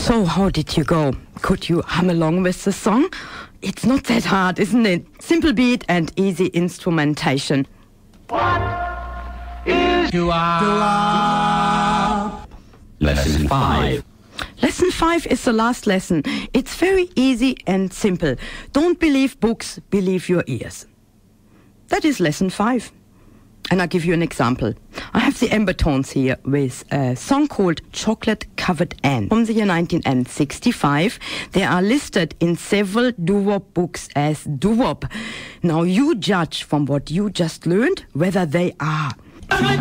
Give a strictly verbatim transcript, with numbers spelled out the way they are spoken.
So how did you go? Could you hum along with the song? It's not that hard, isn't it? Simple beat and easy instrumentation. What is doo-wop? Lesson five. Lesson five is the last lesson. It's very easy and simple. Don't believe books, believe your ears. That is lesson five. And I'll give you an example. I have the Ambertones here with a song called Chocolate Covered Ann from the year nineteen sixty-five. They are listed in several doo-wop books as doo-wop. Now you judge from what you just learned whether they are